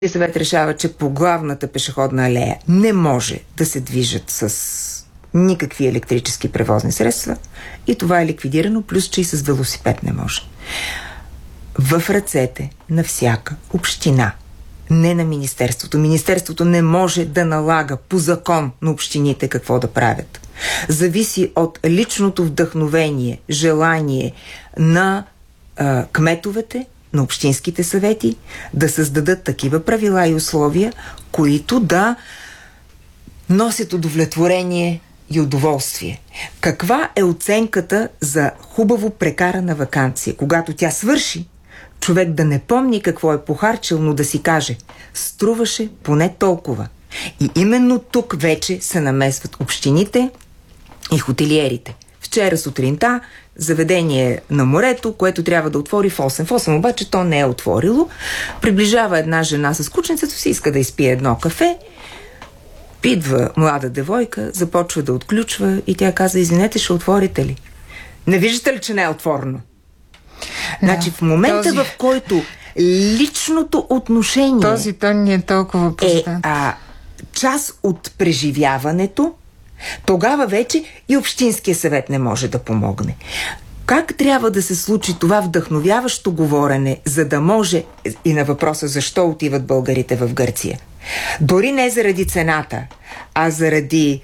съвет решава, че по главната пешеходна алея не може да се движат с никакви електрически превозни средства и това е ликвидирано, плюс че и с велосипед не може. В ръцете на всяка община, не на Министерството. Министерството не може да налага по закон на общините какво да правят. Зависи от личното вдъхновение, желание на кметовете, на общинските съвети да създадат такива правила и условия, които да носят удовлетворение и удоволствие. Каква е оценката за хубаво прекарана ваканция? Когато тя свърши, човек да не помни какво е похарчил, но да си каже: струваше поне толкова. И именно тук вече се намесват общините и хотелиерите. Вчера сутринта заведение на морето, което трябва да отвори в 8. В 8 обаче то не е отворило. Приближава една жена с кученцето си, иска да изпие едно кафе. Идва млада девойка, започва да отключва и тя каза: извинете, ще отворите ли? Не виждате ли, че не е отворено? Значи в момента, в който личното отношение този тон не е толкова познат, част от преживяването, тогава вече и общинския съвет не може да помогне. Как трябва да се случи това вдъхновяващо говорене, за да може, и на въпроса защо отиват българите в Гърция? Дори не заради цената, а заради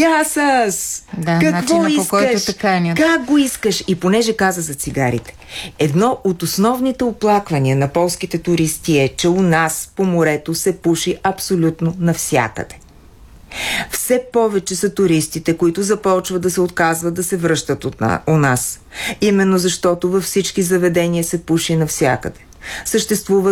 какво искаш, как го искаш. И понеже каза за цигарите, едно от основните оплаквания на полските туристи е, че у нас по морето се пуши абсолютно навсякъде. Все повече са туристите, които започват да се отказват да се връщат у нас. Именно защото във всички заведения се пуши навсякъде. Съществува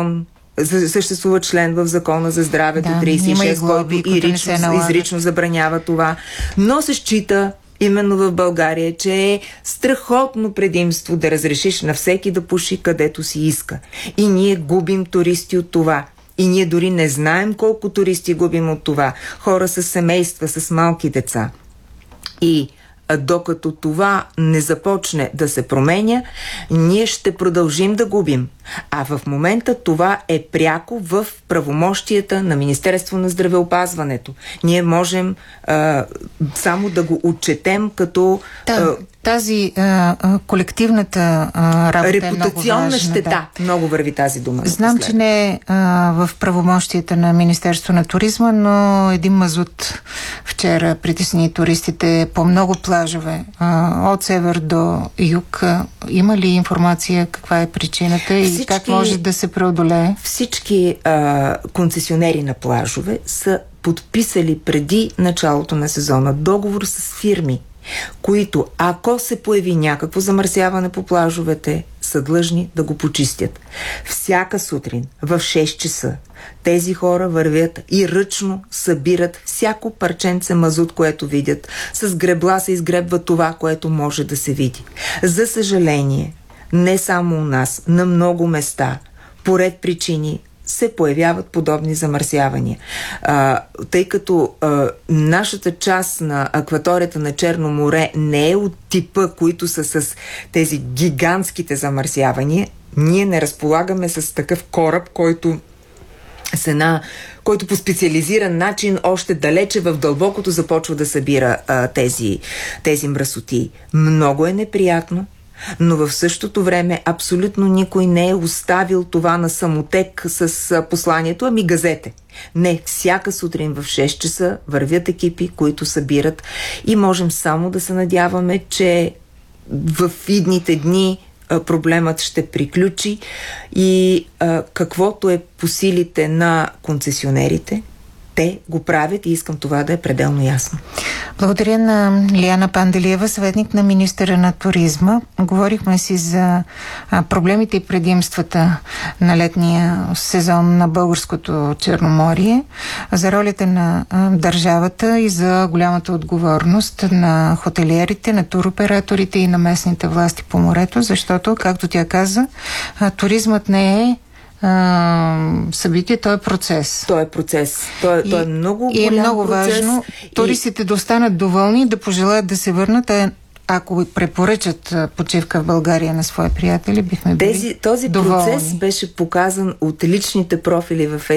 член в Закона за здравето 36, който изрично забранява това. Но се счита именно в България, че е страхотно предимство да разрешиш на всеки да пуши където си иска. И ние губим туристи от това. И ние дори не знаем колко туристи губим от това. Хора с семейства, с малки деца. И докато това не започне да се променя, ние ще продължим да губим. А в момента това е пряко в правомощията на Министерство на здравеопазването. Ние можем само да го отчетем като... Тази колективната работа репутационна е много щета. Много върви тази дума. Знам, че не е в правомощията на Министерство на туризма, но един мазут вчера притесни туристите по много плажове от север до юг. Има ли информация каква е причината и как може да се преодолее? Всички концесионери на плажове са подписали преди началото на сезона договор с фирми, които, ако се появи някакво замърсяване по плажовете, са длъжни да го почистят. Всяка сутрин в 6 часа тези хора вървят и ръчно събират всяко парченце мазут, което видят. С гребла се изгребва това, което може да се види. За съжаление, не само у нас, на много места, поред причини, се появяват подобни замърсявания. Тъй като нашата част на акваторията на Черно море не е от типа, които са с тези гигантските замърсявания, ние не разполагаме с такъв кораб, който по специализиран начин още далече в дълбокото започва да събира тези мръсоти. Много е неприятно, но в същото време абсолютно никой не е оставил това на самотек с посланието: ами газете. Не, всяка сутрин в 6 часа вървят екипи, които събират, и можем само да се надяваме, че в идните дни проблемът ще приключи и каквото е по силите на концесионерите, те го правят и искам това да е пределно ясно. Благодаря на Лиляна Панделиева, съветник на министъра на туризма. Говорихме си за проблемите и предимствата на летния сезон на българското Черноморие, за ролята на държавата и за голямата отговорност на хотелиерите, на туроператорите и на местните власти по морето, защото, както тя каза, туризмът не е събитие, то е процес. Той е процес. Той е много голям и е много процес. важно туристите да останат доволни, да пожелаят да се върнат, ако препоръчат почивка в България на свои приятели, бихме били Този доволни. процес беше показан от личните профили в